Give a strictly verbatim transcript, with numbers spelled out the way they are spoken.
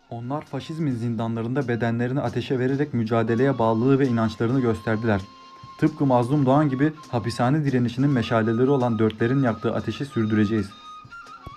Onlar faşizmin zindanlarında bedenlerini ateşe vererek mücadeleye bağlılığı ve inançlarını gösterdiler. Tıpkı Mazlum Doğan gibi hapishane direnişinin meşaleleri olan Dörtlerin yaktığı ateşi sürdüreceğiz.